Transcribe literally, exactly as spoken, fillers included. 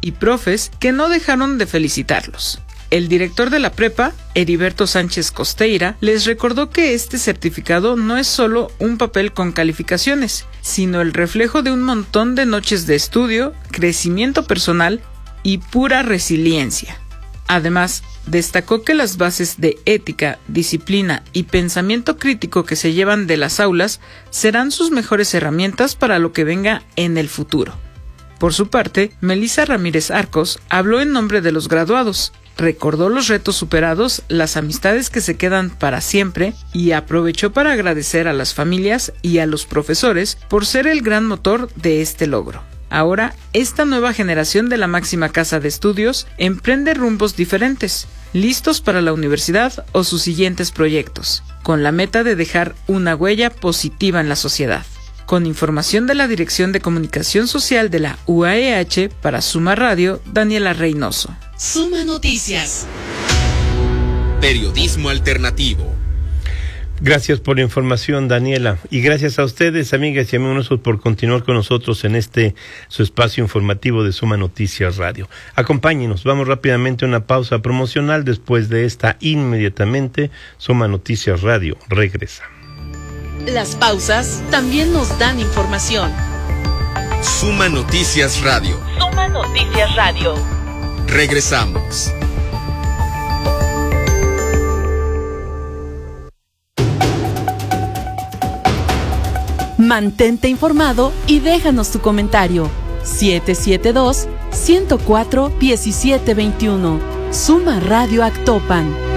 y profes que no dejaron de felicitarlos. El director de la prepa, Heriberto Sánchez Costeira, les recordó que este certificado no es solo un papel con calificaciones, sino el reflejo de un montón de noches de estudio, crecimiento personal y pura resiliencia. Además, destacó que las bases de ética, disciplina y pensamiento crítico que se llevan de las aulas serán sus mejores herramientas para lo que venga en el futuro. Por su parte, Melissa Ramírez Arcos habló en nombre de los graduados, recordó los retos superados, las amistades que se quedan para siempre y aprovechó para agradecer a las familias y a los profesores por ser el gran motor de este logro. Ahora, esta nueva generación de la máxima casa de estudios emprende rumbos diferentes, listos para la universidad o sus siguientes proyectos, con la meta de dejar una huella positiva en la sociedad. Con información de la Dirección de Comunicación Social de la U A E H para Suma Radio, Daniela Reynoso. Suma Noticias. Periodismo alternativo. Gracias por la información, Daniela, y gracias a ustedes, amigas y amigos, por continuar con nosotros en este su espacio informativo de Suma Noticias Radio. Acompáñenos, vamos rápidamente a una pausa promocional. Después de esta, inmediatamente, Suma Noticias Radio regresa. Las pausas también nos dan información. Suma Noticias Radio. Suma Noticias Radio. Regresamos. Mantente informado y déjanos tu comentario. siete siete dos, uno cero cuatro, uno siete dos uno. Suma Radio Actopan.